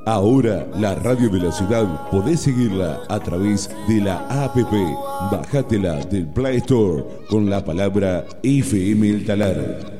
Ahora la radio de la ciudad podés seguirla a través de la APP. Bájatela del Play Store con la palabra FM El Talar.